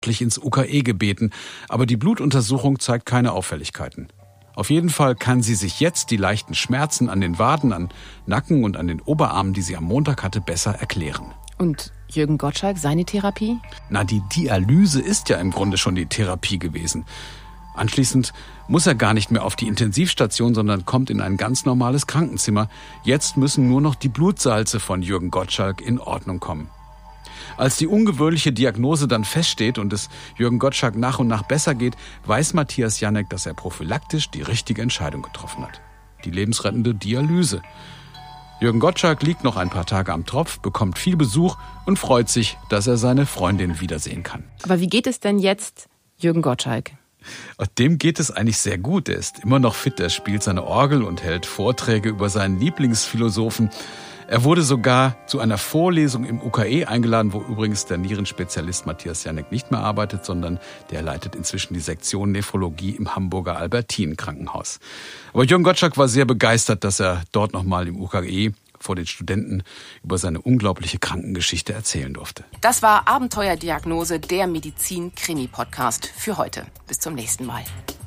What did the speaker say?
ins UKE gebeten, aber die Blutuntersuchung zeigt keine Auffälligkeiten. Auf jeden Fall kann sie sich jetzt die leichten Schmerzen an den Waden, an Nacken und an den Oberarmen, die sie am Montag hatte, besser erklären. Und Jürgen Gottschalk, seine Therapie? Die Dialyse ist ja im Grunde schon die Therapie gewesen. Anschließend muss er gar nicht mehr auf die Intensivstation, sondern kommt in ein ganz normales Krankenzimmer. Jetzt müssen nur noch die Blutsalze von Jürgen Gottschalk in Ordnung kommen. Als die ungewöhnliche Diagnose dann feststeht und es Jürgen Gottschalk nach und nach besser geht, weiß Matthias Janek, dass er prophylaktisch die richtige Entscheidung getroffen hat. Die lebensrettende Dialyse. Jürgen Gottschalk liegt noch ein paar Tage am Tropf, bekommt viel Besuch und freut sich, dass er seine Freundin wiedersehen kann. Aber wie geht es denn jetzt Jürgen Gottschalk? Dem geht es eigentlich sehr gut. Er ist immer noch fit, er spielt seine Orgel und hält Vorträge über seinen Lieblingsphilosophen. Er wurde sogar zu einer Vorlesung im UKE eingeladen, wo übrigens der Nierenspezialist Matthias Janek nicht mehr arbeitet, sondern der leitet inzwischen die Sektion Nephrologie im Hamburger Albertinen-Krankenhaus. Aber Jürgen Gottschalk war sehr begeistert, dass er dort nochmal im UKE vor den Studenten über seine unglaubliche Krankengeschichte erzählen durfte. Das war Abenteuerdiagnose, der Medizin-Krimi-Podcast für heute. Bis zum nächsten Mal.